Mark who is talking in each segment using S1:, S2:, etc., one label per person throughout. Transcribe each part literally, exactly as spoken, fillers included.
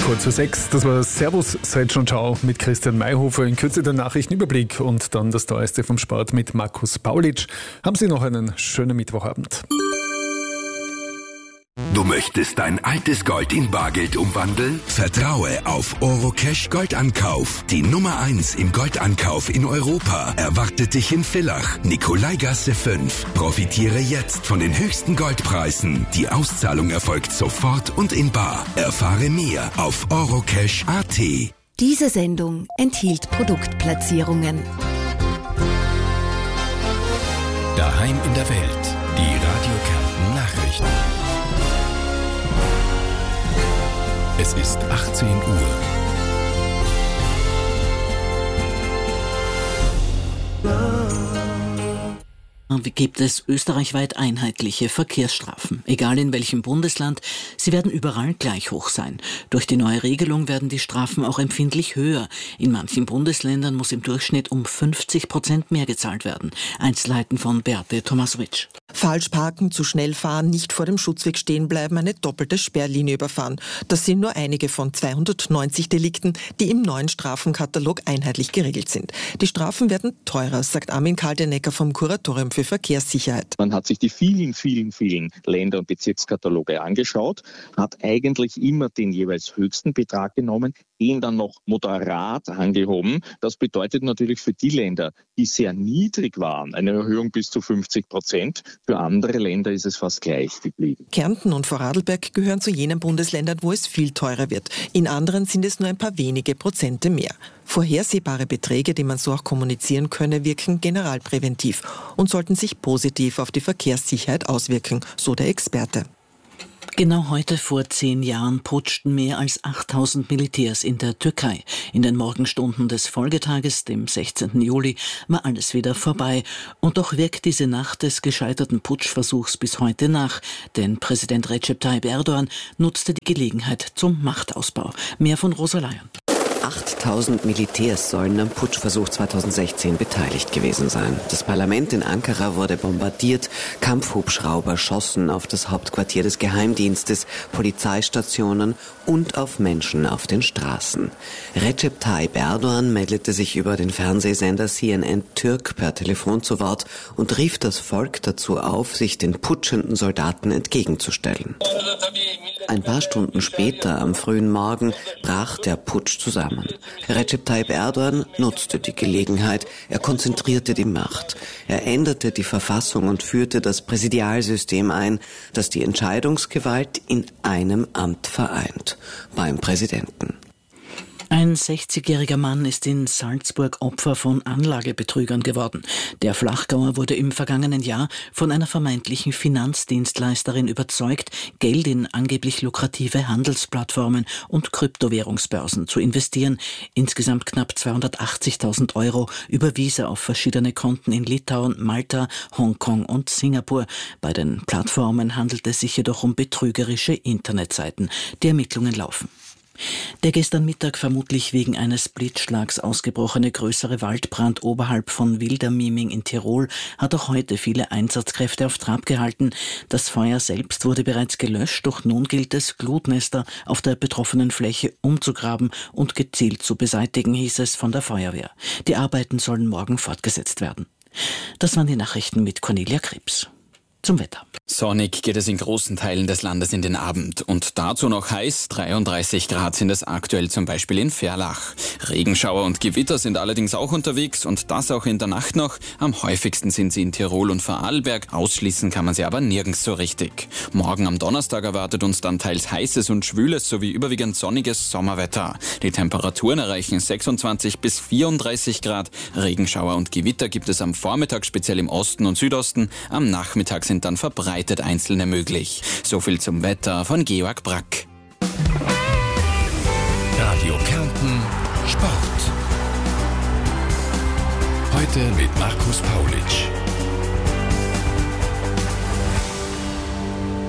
S1: Kurz vor sechs, das war Servus, seid schon ciao mit Christian Mayhofer. In Kürze der Nachrichtenüberblick und dann das Neueste vom Sport mit Markus Paulitsch. Haben Sie noch einen schönen Mittwochabend.
S2: Du möchtest dein altes Gold in Bargeld umwandeln? Vertraue auf Orocash Goldankauf. Die Nummer eins im Goldankauf in Europa erwartet dich in Villach, Nikolaigasse fünf. Profitiere jetzt von den höchsten Goldpreisen. Die Auszahlung erfolgt sofort und in bar. Erfahre mehr auf orocash punkt a t.
S3: Diese Sendung enthielt Produktplatzierungen.
S2: Daheim in der Welt. Die Radio Kärnten Nachrichten. Es ist achtzehn Uhr.
S4: Gibt es österreichweit einheitliche Verkehrsstrafen. Egal in welchem Bundesland, sie werden überall gleich hoch sein. Durch die neue Regelung werden die Strafen auch empfindlich höher. In manchen Bundesländern muss im Durchschnitt um fünfzig Prozent mehr gezahlt werden. Einzelheiten von Beate Tomasowitsch.
S5: Falsch parken, zu schnell fahren, nicht vor dem Schutzweg stehen bleiben, eine doppelte Sperrlinie überfahren. Das sind nur einige von zweihundertneunzig Delikten, die im neuen Strafenkatalog einheitlich geregelt sind. Die Strafen werden teurer, sagt Armin Kaltenecker vom Kuratorium für Verkehrssicherheit.
S6: Man hat sich die vielen, vielen, vielen Länder- und Bezirkskataloge angeschaut, hat eigentlich immer den jeweils höchsten Betrag genommen, ihn dann noch moderat angehoben. Das bedeutet natürlich für die Länder, die sehr niedrig waren, eine Erhöhung bis zu fünfzig Prozent. Für andere Länder ist es fast gleich geblieben.
S5: Kärnten und Vorarlberg gehören zu jenen Bundesländern, wo es viel teurer wird. In anderen sind es nur ein paar wenige Prozente mehr. Vorhersehbare Beträge, die man so auch kommunizieren könne, wirken generalpräventiv und sollten sich positiv auf die Verkehrssicherheit auswirken, so der Experte.
S4: Genau heute vor zehn Jahren putschten mehr als achttausend Militärs in der Türkei. In den Morgenstunden des Folgetages, dem sechzehnten Juli, war alles wieder vorbei. Und doch wirkt diese Nacht des gescheiterten Putschversuchs bis heute nach. Denn Präsident Recep Tayyip Erdogan nutzte die Gelegenheit zum Machtausbau. Mehr von Rosa Layan.
S7: achttausend Militärs sollen am Putschversuch zweitausendsechzehn beteiligt gewesen sein. Das Parlament in Ankara wurde bombardiert, Kampfhubschrauber schossen auf das Hauptquartier des Geheimdienstes, Polizeistationen und auf Menschen auf den Straßen. Recep Tayyip Erdogan meldete sich über den Fernsehsender C N N Türk per Telefon zu Wort und rief das Volk dazu auf, sich den putschenden Soldaten entgegenzustellen. Ein paar Stunden später, am frühen Morgen, brach der Putsch zusammen. Recep Tayyip Erdogan nutzte die Gelegenheit, er konzentrierte die Macht. Er änderte die Verfassung und führte das Präsidialsystem ein, das die Entscheidungsgewalt in einem Amt vereint, beim Präsidenten.
S4: Ein sechzigjähriger Mann ist in Salzburg Opfer von Anlagebetrügern geworden. Der Flachgauer wurde im vergangenen Jahr von einer vermeintlichen Finanzdienstleisterin überzeugt, Geld in angeblich lukrative Handelsplattformen und Kryptowährungsbörsen zu investieren. Insgesamt knapp zweihundertachtzigtausend Euro überwies er auf verschiedene Konten in Litauen, Malta, Hongkong und Singapur. Bei den Plattformen handelt es sich jedoch um betrügerische Internetseiten. Die Ermittlungen laufen. Der gestern Mittag vermutlich wegen eines Blitzschlags ausgebrochene größere Waldbrand oberhalb von Wildermieming in Tirol hat auch heute viele Einsatzkräfte auf Trab gehalten. Das Feuer selbst wurde bereits gelöscht, doch nun gilt es, Glutnester auf der betroffenen Fläche umzugraben und gezielt zu beseitigen, hieß es von der Feuerwehr. Die Arbeiten sollen morgen fortgesetzt werden. Das waren die Nachrichten mit Cornelia Krebs. Zum Wetter.
S8: Sonnig geht es in großen Teilen des Landes in den Abend und dazu noch heiß, dreiunddreißig Grad sind es aktuell zum Beispiel in Verlach. Regenschauer und Gewitter sind allerdings auch unterwegs und das auch in der Nacht noch. Am häufigsten sind sie in Tirol und Vorarlberg, ausschließen kann man sie aber nirgends so richtig. Morgen am Donnerstag erwartet uns dann teils heißes und schwüles sowie überwiegend sonniges Sommerwetter. Die Temperaturen erreichen sechsundzwanzig bis vierunddreißig Grad. Regenschauer und Gewitter gibt es am Vormittag speziell im Osten und Südosten, am Nachmittag sind dann verbreitet einzelne möglich. So viel zum Wetter von Georg Brack.
S2: Radio Kärnten Sport. Heute mit Markus Paulitsch.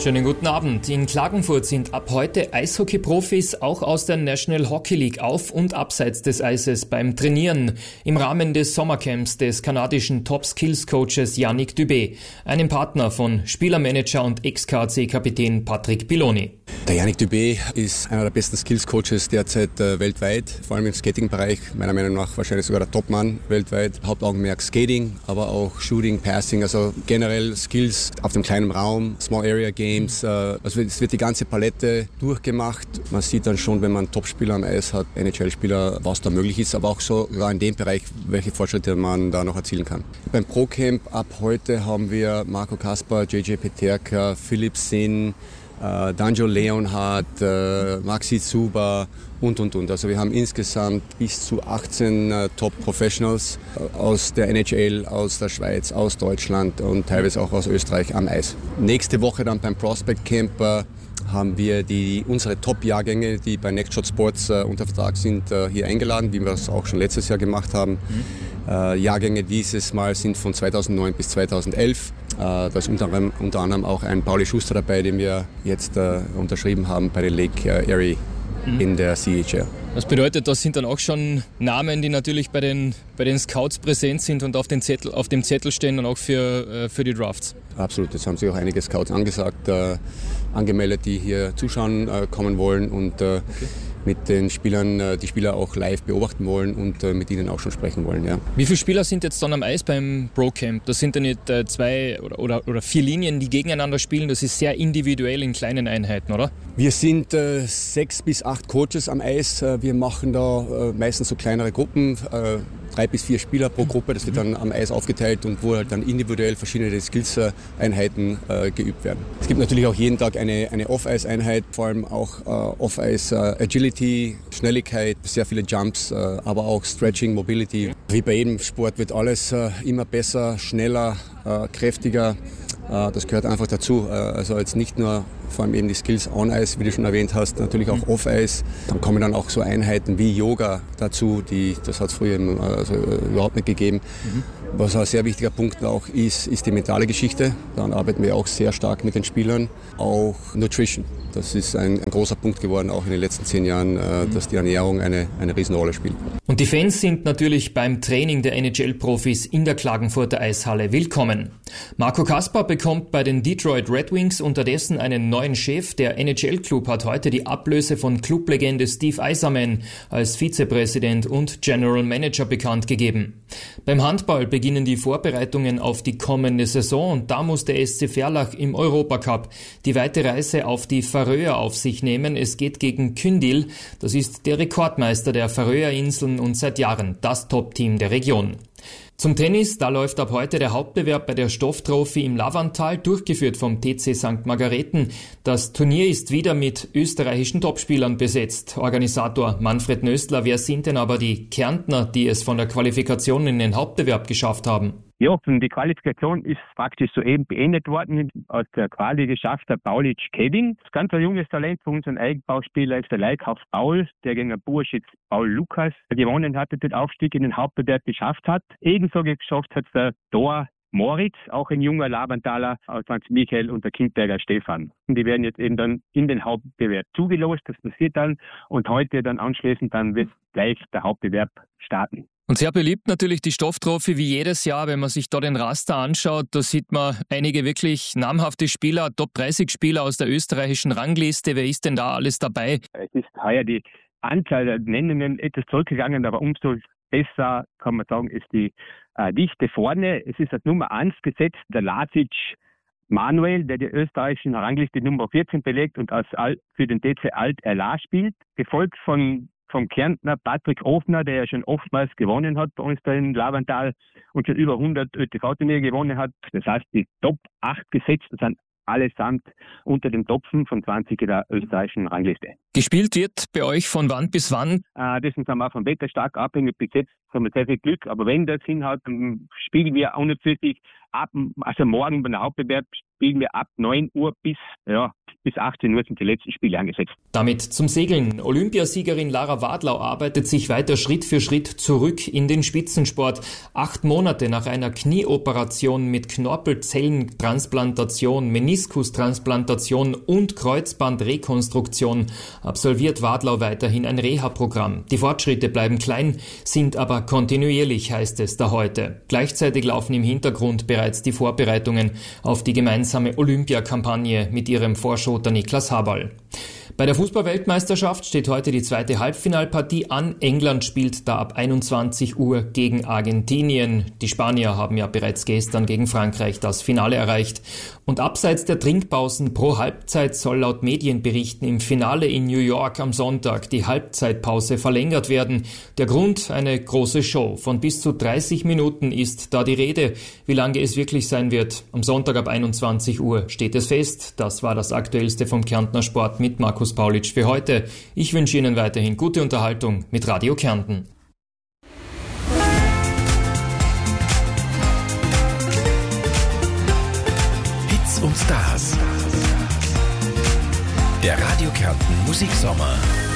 S9: Schönen guten Abend. In Klagenfurt sind ab heute Eishockey-Profis auch aus der National Hockey League auf und abseits des Eises beim Trainieren im Rahmen des Sommercamps des kanadischen Top-Skills-Coaches Yannick Dubé, einem Partner von Spielermanager und Ex-K A C-Kapitän Patrick Piloni.
S10: Der Yannick Dubé ist einer der besten Skills-Coaches derzeit äh, weltweit, vor allem im Skating-Bereich, meiner Meinung nach wahrscheinlich sogar der Topmann weltweit. Hauptaugenmerk Skating, aber auch Shooting, Passing, also generell Skills auf dem kleinen Raum, Small Area Games, äh, also es wird die ganze Palette durchgemacht. Man sieht dann schon, wenn man Topspieler am Eis hat, N H L-Spieler, was da möglich ist, aber auch sogar in dem Bereich, welche Fortschritte man da noch erzielen kann. Beim Pro-Camp ab heute haben wir Marco Kasper, J J Peterka, Philipp Sinn, Uh, Danjo Leonhardt, uh, Maxi Zuba und, und, und. Also wir haben insgesamt bis zu achtzehn uh, Top-Professionals uh, aus der N H L, aus der Schweiz, aus Deutschland und teilweise auch aus Österreich am Eis. Nächste Woche dann beim Prospect Camp uh, haben wir die, unsere Top-Jahrgänge, die bei Next Shot Sports uh, unter Vertrag sind, uh, hier eingeladen, wie wir es auch schon letztes Jahr gemacht haben. Mhm. Uh, Jahrgänge dieses Mal sind von zweitausendneun bis zweitausendelf. Da ist unter anderem, unter anderem auch ein Pauli Schuster dabei, den wir jetzt äh, unterschrieben haben bei der Lake äh, Erie mhm. in der C H L.
S9: Das bedeutet, das sind dann auch schon Namen, die natürlich bei den, bei den Scouts präsent sind und auf, den Zettel, auf dem Zettel stehen und auch für, äh, für die Drafts.
S10: Absolut, jetzt haben sich auch einige Scouts angesagt, äh, angemeldet, die hier zuschauen äh, kommen wollen und äh, okay. mit den Spielern, äh, die Spieler auch live beobachten wollen und äh, mit ihnen auch schon sprechen wollen. Ja.
S9: Wie viele Spieler sind jetzt dann am Eis beim Pro-Camp? Das sind dann nicht äh, zwei oder, oder, oder vier Linien, die gegeneinander spielen. Das ist sehr individuell in kleinen Einheiten, oder?
S10: Wir sind äh, sechs bis acht Coaches am Eis. Wir machen da äh, meistens so kleinere Gruppen, äh, drei bis vier Spieler pro Gruppe. Das wird dann am Eis aufgeteilt und wo halt dann individuell verschiedene Skills-Einheiten äh, geübt werden. Es gibt natürlich auch jeden Tag eine, eine Off-Eis-Einheit, vor allem auch äh, Off-Eis-Agility, Schnelligkeit, sehr viele Jumps, äh, aber auch Stretching, Mobility. Wie bei jedem Sport wird alles äh, immer besser, schneller, äh, kräftiger. Äh, das gehört einfach dazu. Äh, also jetzt nicht nur vor allem eben die Skills on-Ice, wie du schon erwähnt hast, natürlich auch off-Ice. Dann kommen dann auch so Einheiten wie Yoga dazu, die, das hat es früher also überhaupt nicht gegeben. Mhm. Was ein sehr wichtiger Punkt auch ist, ist die mentale Geschichte. Daran arbeiten wir auch sehr stark mit den Spielern. Auch Nutrition. Das ist ein, ein großer Punkt geworden, auch in den letzten zehn Jahren, äh, dass die Ernährung eine, eine Riesenrolle spielt.
S9: Und die Fans sind natürlich beim Training der N H L-Profis in der Klagenfurter Eishalle willkommen. Marco Kasper bekommt bei den Detroit Red Wings unterdessen einen neuen Chef. Der N H L-Club hat heute die Ablöse von Clublegende Steve Yzerman als Vizepräsident und General Manager bekannt gegeben. Beim Handball beginnen die Vorbereitungen auf die kommende Saison und da muss der S C Verlach im Europacup die weite Reise auf die Färöer auf sich nehmen. Es geht gegen Kundil, das ist der Rekordmeister der Färöerinseln und seit Jahren das Top-Team der Region. Zum Tennis, da läuft ab heute der Hauptbewerb bei der Stofftrophy im Lavantal, durchgeführt vom T C Sankt Margarethen. Das Turnier ist wieder mit österreichischen Topspielern besetzt. Organisator Manfred Nöstler, wer sind denn aber die Kärntner, die es von der Qualifikation in den Hauptbewerb geschafft haben?
S11: Ja, die Qualifikation ist praktisch soeben beendet worden. Aus der Quali geschafft der Paulic Kevin. Das ist ganz ein junges Talent von unserem Eigenbauspieler ist der Leikhaus Paul, der gegen den Bursch jetzt Paul Lukas gewonnen hat und den Aufstieg in den Hauptbewerb geschafft hat. Ebenso geschafft hat der Thor Moritz, auch ein junger Lavantaler aus Sankt Michael und der Kindberger Stefan. Und die werden jetzt eben dann in den Hauptbewerb zugelost. Das passiert dann und heute dann anschließend dann wird gleich der Hauptbewerb starten.
S9: Und sehr beliebt natürlich die Stofftrophy wie jedes Jahr, wenn man sich da den Raster anschaut, da sieht man einige wirklich namhafte Spieler, Top dreißig Spieler aus der österreichischen Rangliste. Wer ist denn da alles dabei?
S11: Es ist heuer die Anzahl der Nennungen etwas zurückgegangen, aber umso besser kann man sagen, ist die äh, Dichte vorne. Es ist als Nummer eins gesetzt, der Lazic Manuel, der die österreichischen Rangliste Nummer vierzehn belegt und als Al- für den T C Alt R L A spielt, gefolgt von vom Kärntner Patrick Ofner, der ja schon oftmals gewonnen hat bei uns da in Lavantal und schon über hundert Ö T V-Turniere gewonnen hat. Das heißt, die Top acht gesetzt sind allesamt unter den Top fünfundzwanzig der österreichischen Rangliste.
S9: Gespielt wird bei euch von wann bis wann?
S11: Äh, das sind wir auch vom Wetter stark abhängig. Bis jetzt haben wir sehr viel Glück, aber wenn das hinhaut, dann spielen wir unabsichtlich ab, also morgen beim Hauptbewerb spielen wir ab neun Uhr bis, ja, bis achtzehn Uhr sind die letzten Spiele angesetzt.
S9: Damit zum Segeln. Olympiasiegerin Lara Wadlau arbeitet sich weiter Schritt für Schritt zurück in den Spitzensport. Acht Monate nach einer Knieoperation mit Knorpelzellentransplantation, Meniskustransplantation und Kreuzbandrekonstruktion absolviert Wadlau weiterhin ein Reha-Programm. Die Fortschritte bleiben klein, sind aber kontinuierlich, heißt es da heute. Gleichzeitig laufen im Hintergrund bereits die Vorbereitungen auf die gemeinsame Olympiakampagne mit ihrem Vorschoter Niklas Haberl. Bei der Fußball-Weltmeisterschaft steht heute die zweite Halbfinalpartie an. England spielt da ab einundzwanzig Uhr gegen Argentinien. Die Spanier haben ja bereits gestern gegen Frankreich das Finale erreicht. Und abseits der Trinkpausen pro Halbzeit soll laut Medienberichten im Finale in New York am Sonntag die Halbzeitpause verlängert werden. Der Grund: eine große Show. Von bis zu dreißig Minuten ist da die Rede. Wie lange es wirklich sein wird, am Sonntag ab einundzwanzig Uhr steht es fest. Das war das Aktuellste vom Kärntner Sport mit Markus Paulitsch für heute. Ich wünsche Ihnen weiterhin gute Unterhaltung mit Radio Kärnten.
S2: Hits und Stars. Der Radio Kärnten Musiksommer.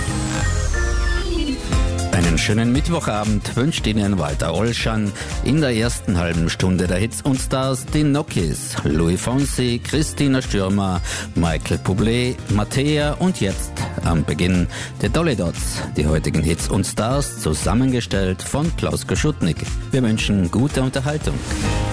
S12: Einen schönen Mittwochabend wünscht Ihnen Walter Olschan. In der ersten halben Stunde der Hits und Stars die Nokis, Louis Fonsi, Christina Stürmer, Michael Bublé, Mattea und jetzt am Beginn der Dolly Dots. Die heutigen Hits und Stars zusammengestellt von Klaus Koschutnik. Wir wünschen gute Unterhaltung.